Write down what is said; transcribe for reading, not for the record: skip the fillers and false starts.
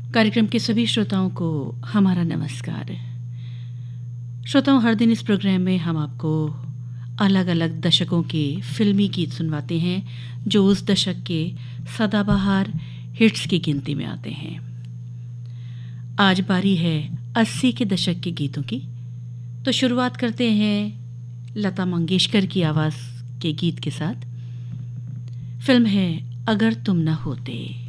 कार्यक्रम के सभी श्रोताओं को हमारा नमस्कार। श्रोताओं, हर दिन इस प्रोग्राम में हम आपको अलग अलग दशकों के फिल्मी गीत सुनवाते हैं जो उस दशक के सदाबहार हिट्स की गिनती में आते हैं। आज बारी है 80 के दशक के गीतों की, तो शुरुआत करते हैं लता मंगेशकर की आवाज़ के गीत के साथ। फिल्म है अगर तुम न होते।